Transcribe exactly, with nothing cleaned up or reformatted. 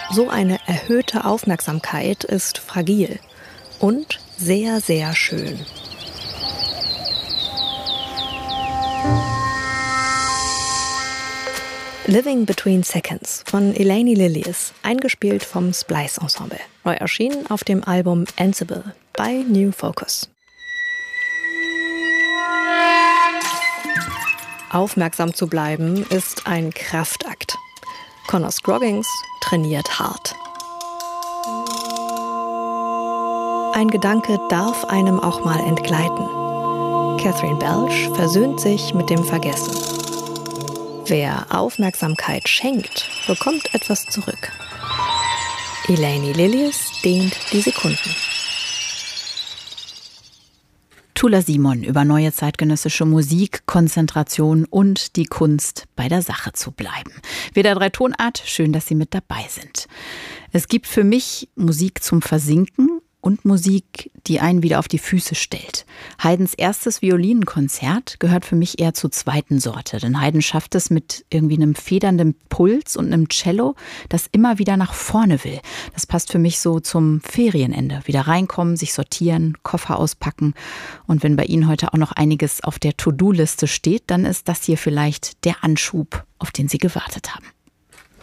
So eine erhöhte Aufmerksamkeit ist fragil und sehr, sehr schön. Living Between Seconds von Elaine Lillies, eingespielt vom Splice Ensemble. Neu erschienen auf dem Album Ansible bei New Focus. Aufmerksam zu bleiben ist ein Kraftakt. Conor Scroggins trainiert hart. Ein Gedanke darf einem auch mal entgleiten. Catherine Belch versöhnt sich mit dem Vergessen. Wer Aufmerksamkeit schenkt, bekommt etwas zurück. Elaine Lillies dehnt die Sekunden. Tula Simon über neue zeitgenössische Musik, Konzentration und die Kunst, bei der Sache zu bleiben. W D R drei Tonart, schön, dass Sie mit dabei sind. Es gibt für mich Musik zum Versinken und Musik, die einen wieder auf die Füße stellt. Haydns erstes Violinkonzert gehört für mich eher zur zweiten Sorte, denn Haydn schafft es mit irgendwie einem federnden Puls und einem Cello, das immer wieder nach vorne will. Das passt für mich so zum Ferienende. Wieder reinkommen, sich sortieren, Koffer auspacken. Und wenn bei Ihnen heute auch noch einiges auf der To-Do-Liste steht, dann ist das hier vielleicht der Anschub, auf den Sie gewartet haben.